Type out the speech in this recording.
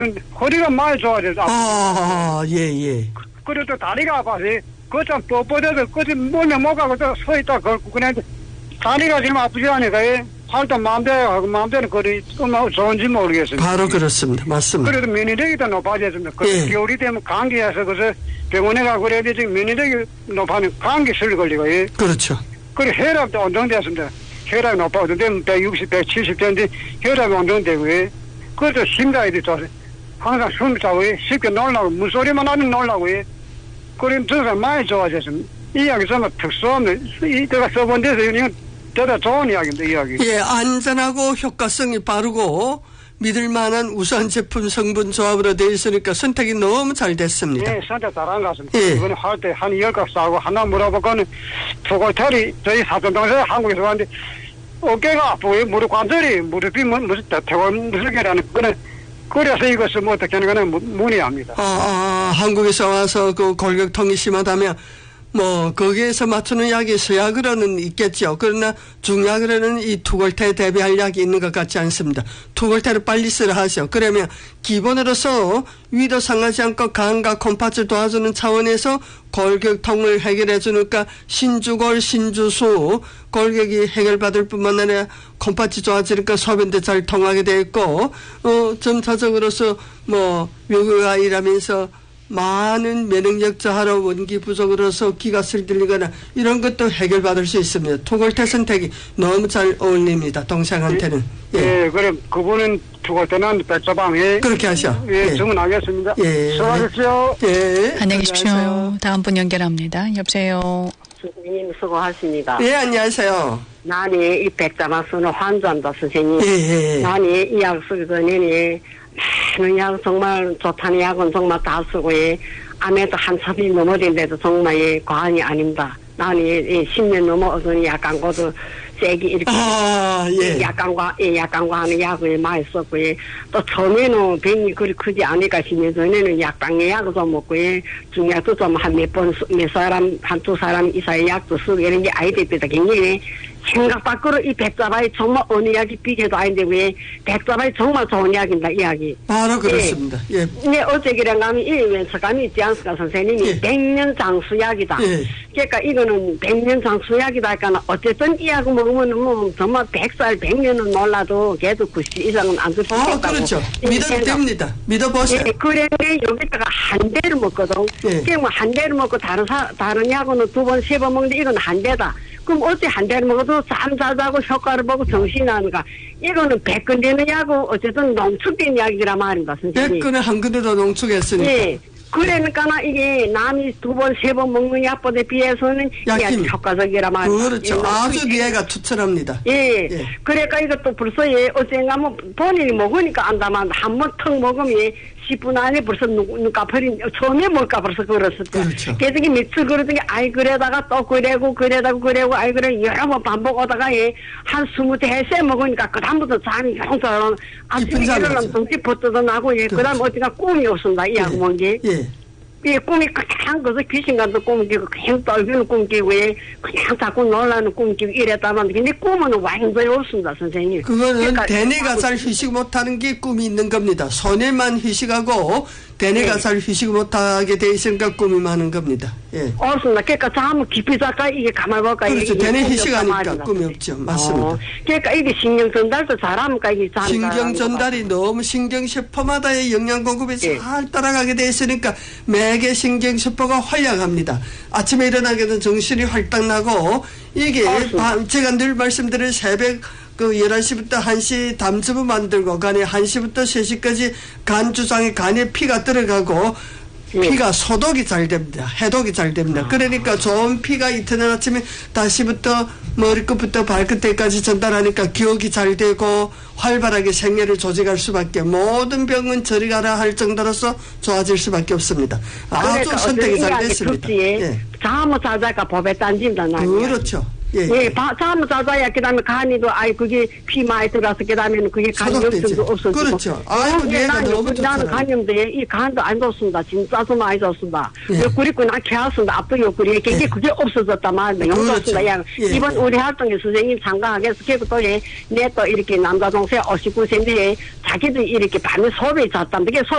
허리가 많이 좋아져서. 예. 그래도 다리가 아파서, 그좀 뻣뻣해서, 그좀 몸에 못 가고 또 서 있다 걸고, 그냥 다리가 지금 아프지 않으니까, 할때 마음대로 거리, 얼마나 좋은지 모르겠습니다. 바로 그렇습니다. 맞습니다. 그래도 면역력이 높아졌습니다. 겨울이 되면 감기에서 그래서 병원에 가고 그래야 되지, 면역력이 높아면 감기 술 걸리고, 그렇죠. 그리고 혈압도 안정됐습니다. 혈압이 높아졌는데 160, 170대인데 혈압이 안정되고, 그래도 심장이 좋아서 항상 숨이 차고 쉽게 놀라고 물소리만 하면 놀라고, 그럼 증상 많이 좋아졌습니다. 이 이야기 정말 특수합니다. 이때가 써본 데서 이건 대단히 좋은 이야기입니다. 이 이야기. 예, 안전하고 효과성이 빠르고 믿을 만한 우수한 제품 성분 조합으로 되어 있으니까 선택이 너무 잘 됐습니다. 예, 선택 잘한 것 같습니다. 예. 이번에 할 때 한 10값 싸고 하나 물어보고는 투골털이 저희 사촌동생 한국에서 왔는데 어깨가 아프고 무릎 관절이 무릎이 무슨 대원 무슨 개라는 거는 그래서 이것을 뭐 어떻게 하는 거는 문의합니다. 한국에서 와서 그 골격통이 심하다면 뭐 거기에서 맞추는 약이 서약으로는 있겠죠. 그러나 중약으로는 이 투골태 대비할 약이 있는 것 같지 않습니다. 투골태를 빨리 쓰라 하죠. 그러면 기본으로서 위도 상하지 않고 간과 콩팥을 도와주는 차원에서 골격통을 해결해 주니까 신주골, 신주수 골격이 해결받을 뿐만 아니라 콩팥이 좋아지니까 소변도 잘 통하게 되어 있고 점차적으로서 뭐 외국가 일하면서 많은 면역력 저하로 원기 부족으로서 기가 슬들리거나 이런 것도 해결받을 수 있습니다. 투골태 선택이 너무 잘 어울립니다. 동생한테는. 예, 그럼 그분은 투골태는 백조방에 그렇게 하셔. 예, 주문하겠습니다. 예. 수고하십시오. 예. 안녕히 계십시오. 다음 분 연결합니다. 여보세요. 선생님 수고하십니다. 예, 안녕하세요. 나는 이 백자만 쓰는 환자입니다, 선생님. 예. 나는 이 약 쓰기 전에 많은 약 정말 좋다는 약은 정말 다 쓰고 암에도 한참이 넘어진데도 정말 과언이 아닙니다. 나는 10년 넘어서는 약간고도 세게 이렇게 약간과 하는 약을 많이 썼고 또 처음에는 병이 그리 크지 않으니까 10년 전에는 약방에 약을 좀 먹고 중약도 좀 한 몇 사람 한두 사람 이상의 약도 쓰고 이런 게 아이들보다 굉장히 생각 밖으로 이 백자바이 정말 어느 약이 비교도 아닌데 왜 백자바이 정말 좋은 약입니다. 이야기. 바로 그렇습니다. 예. 네, 어제기랑 가면 이 왼서감이 있지 않습니까, 선생님이. 예. 100년 장수약이다. 예. 그러니까 이거는 100년 장수약이다. 하니까 어쨌든 이 약을 먹으면 뭐 정말 100살, 100년은 놀라도 걔도 90 이상은 안 줄 수 있다고. 그렇죠. 믿어도 됩니다. 믿어보세요. 예, 그래, 여기다가 한 대를 먹거든. 예. 그냥 뭐 한 대를 먹고 다른 약은 두 번, 세 번 먹는데 이건 한 대다. 그럼 어째 한 대를 먹어도 잠 잘 자고 효과를 보고 정신이 나는가. 이거는 100건 되는 약은 어쨌든 농축된 약이라 말입니다, 선생님. 100건에 한 건에도 농축했으니까. 예. 그러니까 이게 남이 두 번, 세 번 먹는 약보다 비해서는 약이 효과적이라 말입니다. 그렇죠. 아주 이해가 투철합니다. 예. 그러니까 이것도 벌써 어젠가 뭐 본인이 먹으니까 안다만 한 번 턱 먹으면 10분 안에 벌써 눈가 버린 처음에 뭘까 벌써 그랬을 때. 그렇죠. 계속 며칠 그러더니 아이 그래다가 또 그래고 아이 그래 여러 번 반복하다가 한 20대세 먹으니까 그다음부터 잠이 영처럼 아침에 일어나면 등치 버터도 나고 그다음 어디가 꿈이 없습니다. 이 약 먹은 게. 이 꿈이 그냥 그래서 귀신같은 꿈 끼고 그냥 떨기는 꿈 끼고 그냥 자꾸 놀라는 꿈 끼고 이랬다만 근데 꿈은 완전히 없습니다, 선생님. 그거는 그러니까 대뇌가 잘 휴식 못하는 게 꿈이 있는 겁니다. 손에만 휴식하고 대뇌가 잘 휴식 못하게 돼 있으니까 꿈이 많은 겁니다. 예. 없습니다. 그러니까 잠을 깊이 자까 이게 가만히 볼까 그렇죠. 대뇌 휴식하니까 꿈이 없죠. 맞습니다. 그러니까 이게 신경 전달도 잘하니까 이게 잘 신경 전달이 너무 신경세포마다의 영양 공급이 잘 따라가게 돼 있으니까 매개 신경세포가 활약합니다. 아침에 일어나게 되면 정신이 활딱 나고 이게 제가 늘 말씀드린 새벽 11시부터 1시 담즙을 만들고 간에 1시부터 3시까지 간 주장에 간에 피가 들어가고 피가 소독이 잘 됩니다. 해독이 잘 됩니다. 그러니까 좋은 피가 이튿날 아침에 다시부터 머리끝부터 발끝에까지 전달하니까 기억이 잘 되고 활발하게 생애를 조직할 수밖에 모든 병은 저리 가라 할 정도로서 좋아질 수밖에 없습니다. 아주 선택이 잘 됐습니다. 잠을 자자가 법에 딴집니다. 그렇죠. 잠을 자자야 그다음에 간이도 그게 피 많이 들어가서 그다음에는 그게 간 염증도 없어지고. 그렇죠. 나는 간염돼 이 간도 안 좋습니다. 진짜 좀 많이 좋습니다. 그리고 나 개왔습니다. 앞도 옆구리에 그게 없어졌단 말이야. 용좋습니다. 양 이번 우리 활동에 선생님 참가하겠어. 그리고 또 내 또 이렇게 남자 동생 59세인데 자기도 이렇게 밤에 소변이 잤답니다.